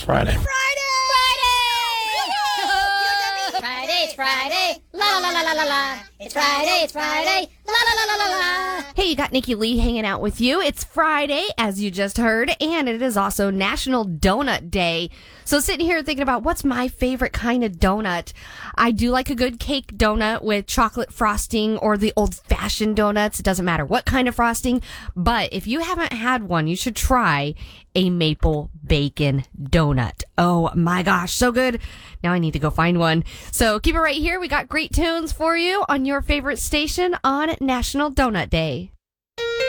Friday. Friday, it's Friday, la la la la la la. It's Friday, la la la la la la. Hey, you got Nikki Lee hanging out with you. It's Friday, as you just heard, and it is also National Donut Day. So sitting here thinking about what's my favorite kind of donut. I do like a good cake donut with chocolate frosting or the old-fashioned donuts. It doesn't matter what kind of frosting, but if you haven't had one, you should try a maple bacon donut. Oh my gosh, so good. Now I need to go find one. So keep it right here. We got great tunes for you on your favorite station on National Donut Day.